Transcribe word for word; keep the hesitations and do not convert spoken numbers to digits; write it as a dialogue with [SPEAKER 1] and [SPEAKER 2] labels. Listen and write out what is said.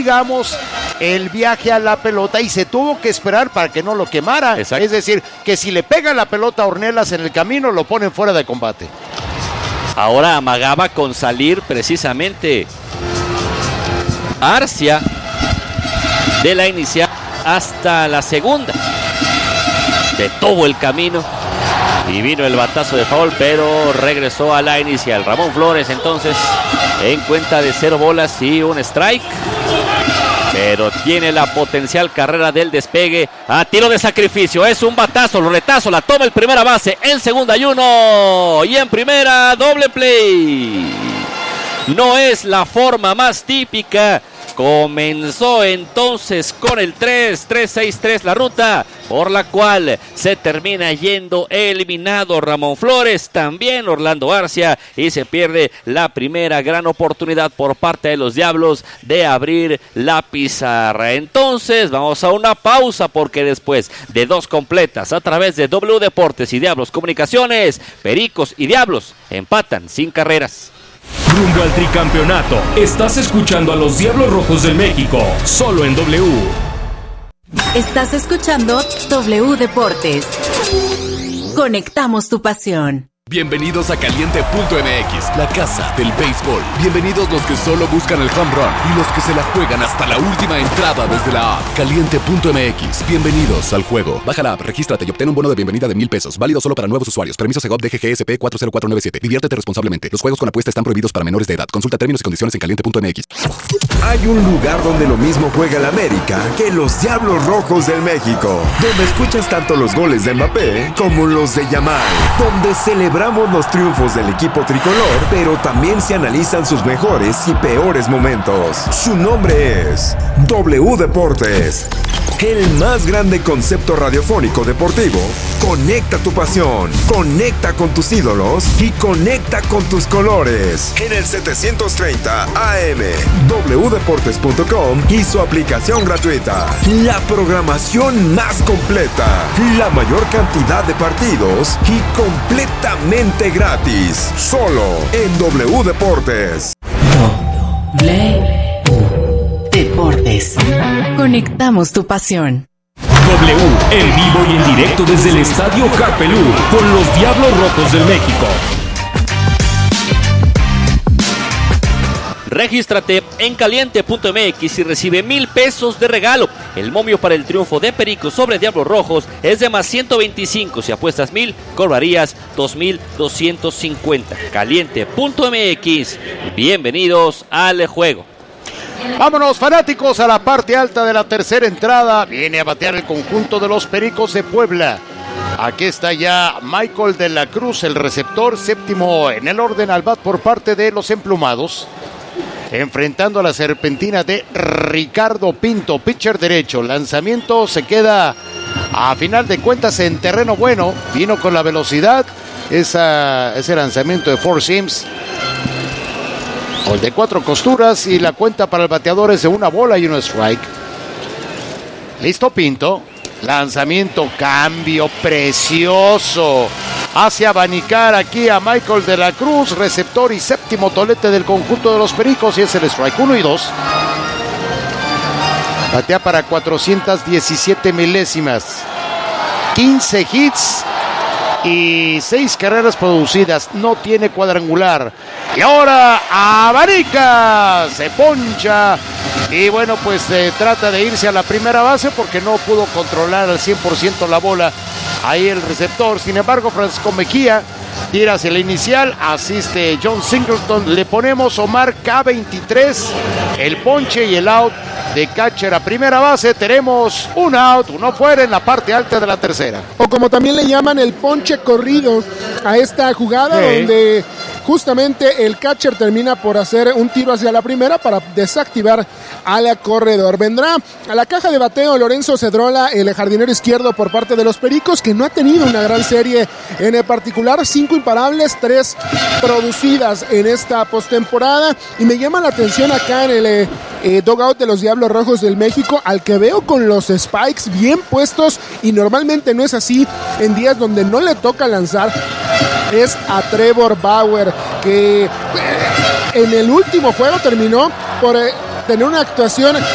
[SPEAKER 1] digamos, el viaje a la pelota y se tuvo que esperar para que no lo quemara. Exacto. Es decir, que si le pega la pelota a Ornelas en el camino, lo ponen fuera de combate.
[SPEAKER 2] Ahora amagaba con salir precisamente Arcia de la inicial hasta la segunda. Detuvo el camino y vino el batazo de foul, pero regresó a la inicial. Ramón Flores entonces en cuenta de cero bolas y un strike, pero tiene la potencial carrera del despegue a tiro de sacrificio. Es un batazo, lo retazo, la toma el primera base, en segunda hay uno y en primera doble play. No es la forma más típica. Comenzó entonces con el tres, tres seis tres la ruta por la cual se termina yendo eliminado Ramón Flores, también Orlando Arcia, y se pierde la primera gran oportunidad por parte de los Diablos de abrir la pizarra. Entonces vamos a una pausa porque después de dos completas a través de W Deportes y Diablos Comunicaciones, Pericos y Diablos empatan sin carreras.
[SPEAKER 3] Rumbo al tricampeonato. Estás escuchando a los Diablos Rojos del México, solo en W.
[SPEAKER 4] Estás escuchando W Deportes. Conectamos tu pasión.
[SPEAKER 5] Bienvenidos a Caliente punto M X, la casa del béisbol. Bienvenidos los que solo buscan el home run y los que se la juegan hasta la última entrada desde la app. Caliente punto M X, bienvenidos al juego. Baja la app, regístrate y obtén un bono de bienvenida de mil pesos. Válido solo para nuevos usuarios. Permiso Segov D G G S P cuatro cero cuatro nueve siete. Diviértete responsablemente. Los juegos con apuesta están prohibidos para menores de edad. Consulta términos y condiciones en Caliente punto M X.
[SPEAKER 6] Hay un lugar donde lo mismo juega el América que los Diablos Rojos del México, donde escuchas tanto los goles de Mbappé como los de Yamal, donde celebramos los triunfos del equipo tricolor, pero también se analizan sus mejores y peores momentos. Su nombre es W Deportes. El más grande concepto radiofónico deportivo. Conecta tu pasión, conecta con tus ídolos y conecta con tus colores. En el setecientos treinta A M, w deportes punto com y su aplicación gratuita. La programación más completa, la mayor cantidad de partidos y completamente gratis. Solo en W Deportes.
[SPEAKER 4] W Deportes. Conectamos tu pasión.
[SPEAKER 3] W, en vivo y en directo desde el Estadio Carpelú, con los Diablos Rojos del México.
[SPEAKER 2] Regístrate en Caliente punto M X y recibe mil pesos de regalo. El momio para el triunfo de Pericos sobre Diablos Rojos es de más ciento veinticinco. Si apuestas mil, cobrarías dos mil doscientos cincuenta. Caliente punto M X. Bienvenidos al juego.
[SPEAKER 1] Vámonos, fanáticos, a la parte alta de la tercera entrada. Viene a batear el conjunto de los Pericos de Puebla. Aquí está ya Michael de la Cruz, el receptor, séptimo en el orden al bat por parte de los emplumados. Enfrentando a la serpentina de Ricardo Pinto, pitcher derecho. Lanzamiento se queda a final de cuentas en terreno bueno. Vino con la velocidad. Esa, ese lanzamiento de four seams. O el de cuatro costuras. Y la cuenta para el bateador es de una bola y un strike. Listo Pinto. Lanzamiento, cambio precioso. Hace abanicar aquí a Michael de la Cruz, receptor y séptimo tolete del conjunto de los Pericos, y es el strike uno y dos. Batea para cuatrocientas diecisiete milésimas, quince hits y seis carreras producidas. No tiene cuadrangular. Y ahora abanica, se poncha. Y bueno, pues se eh, trata de irse a la primera base porque no pudo controlar al cien por ciento la bola. Ahí el receptor. Sin embargo, Francisco Mejía tira hacia la inicial. Asiste John Singleton. Le ponemos Omar K veintitrés. El ponche y el out de catcher a primera base. Tenemos un out, uno fuera en la parte alta de la tercera.
[SPEAKER 7] O como también le llaman el ponche corrido a esta jugada, sí, donde justamente el catcher termina por hacer un tiro hacia la primera para desactivar al corredor. Vendrá a la caja de bateo Lorenzo Cedrola, el jardinero izquierdo por parte de los Pericos, que no ha tenido una gran serie en el particular. Cinco imparables, tres producidas en esta postemporada. Y me llama la atención acá en el eh, eh, dugout de los Diablos Rojos del México, al que veo con los spikes bien puestos, y normalmente no es así en días donde no le toca lanzar. Es a Trevor Bauer, que eh, en el último juego terminó por eh, tener una actuación